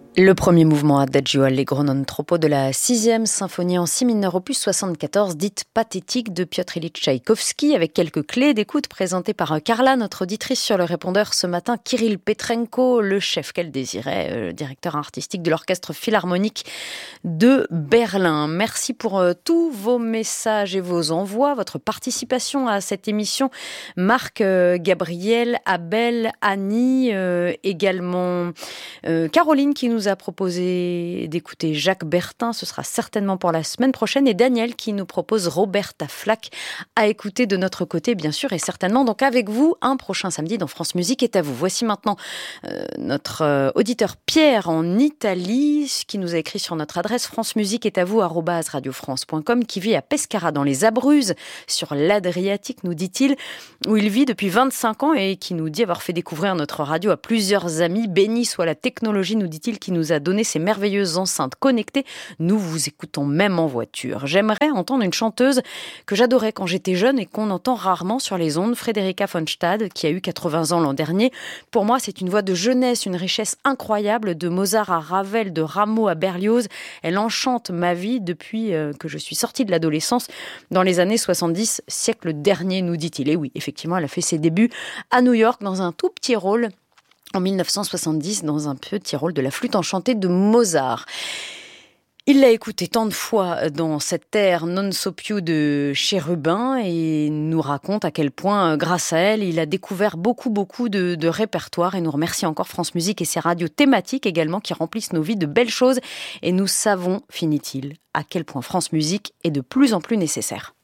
Le premier mouvement Adagio Allegro non troppo de la 6e symphonie en si mineur opus 74, dite pathétique de Piotr Ilyich Tchaïkovski, avec quelques clés d'écoute présentées par Carla, notre auditrice sur le répondeur ce matin. Kirill Petrenko, le chef qu'elle désirait, directeur artistique de l'orchestre philharmonique de Berlin. Merci pour tous vos messages et vos envois, votre participation à cette émission. Marc, Gabriel, Abel, Annie, également Caroline qui nous a proposé d'écouter Jacques Bertin, ce sera certainement pour la semaine prochaine, et Daniel qui nous propose Roberta Flack à écouter de notre côté, bien sûr, et certainement donc avec vous un prochain samedi dans France Musique est à vous. Voici maintenant notre auditeur Pierre en Italie qui nous a écrit sur notre adresse francemusiqueestatvous@radiofrance.com, qui vit à Pescara dans les Abruzzes sur l'Adriatique, nous dit-il, où il vit depuis 25 ans et qui nous dit avoir fait découvrir notre radio à plusieurs amis. Béni soit la technologie, nous dit-il, qui nous a donné ces merveilleuses enceintes connectées. Nous vous écoutons même en voiture. J'aimerais entendre une chanteuse que j'adorais quand j'étais jeune et qu'on entend rarement sur les ondes, Frederica von Stade, qui a eu 80 ans l'an dernier. Pour moi, c'est une voix de jeunesse, une richesse incroyable, de Mozart à Ravel, de Rameau à Berlioz. Elle enchante ma vie depuis que je suis sortie de l'adolescence dans les années 70, siècle dernier, nous dit-il. Et oui, effectivement, elle a fait ses débuts à New York dans un tout petit rôle en 1970, dans un petit rôle de la flûte enchantée de Mozart. Il l'a écouté tant de fois dans cette air Non so più de Chérubin et nous raconte à quel point, grâce à elle, il a découvert beaucoup de répertoires, et nous remercie encore France Musique et ses radios thématiques également qui remplissent nos vies de belles choses. Et nous savons, finit-il, à quel point France Musique est de plus en plus nécessaire.